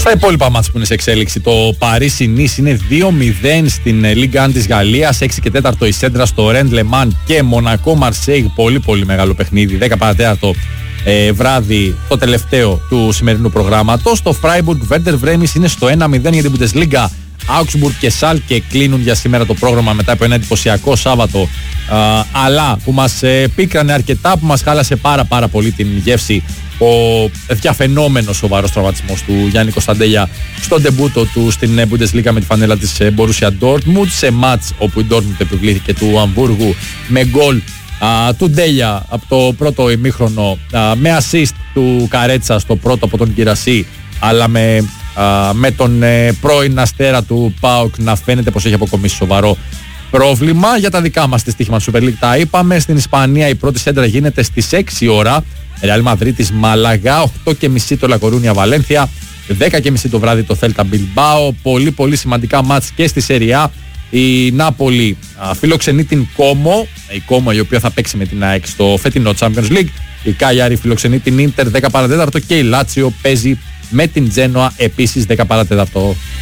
Στα υπόλοιπα μάτς που είναι σε εξέλιξη, το Paris Nice είναι 2-0 στην Ligue 1 της Γαλλίας, 6 και 4 η Σέντρα στο Rennes Le Mans και Μονακό Marseille, πολύ πολύ μεγάλο παιχνίδι, 10 παρατέταρτο βράδυ, το τελευταίο του σημερινού προγράμματος. Το Freiburg Werder Bremen είναι στο 1-0 για την Bundesliga. Augsburg και Schalke κλείνουν για σήμερα το πρόγραμμα μετά από ένα εντυπωσιακό Σάββατο, αλλά που μας πίκρανε αρκετά, που μας χάλασε πάρα πολύ την γεύση ο διαφαινόμενος σοβαρός τραυματισμός του Γιάννη Κωνσταντέλια στον ντεμπούτο του στην Bundesliga με τη φανέλα της Borussia Dortmund, σε μάτς όπου η Dortmund επιβλήθηκε του Αμβούργου με γκολ του Ντέλια από το πρώτο ημίχρονο, με assist του Καρέτσα στο πρώτο από τον Κυρασί, αλλά με τον πρώην αστέρα του ΠΑΟΚ να φαίνεται πως έχει αποκομίσει σοβαρό πρόβλημα. Για τα δικά μας τη στοίχημα του Super League τα είπαμε. Στην Ισπανία η πρώτη σέντρα γίνεται στις 6 ώρα, Ρεάλ Μαδρίτης Μάλαγα, 8.30 το Λακορούνια Βαλένθια, 10.30 το βράδυ το Θέλτα Μπιλμπάο. Πολύ σημαντικά μάτς και στη Σεριά. Η Νάπολη φιλοξενεί την Κόμο, η Κόμο η οποία θα παίξει με την ΑΕΚ στο φετινό Champions League. Η Κάγιαρη φιλοξενεί την Ίντερ 10 παρατέταρτο και η Λάτσιο παίζει με την Τζένοα επίσης 10 παρατέταρτο.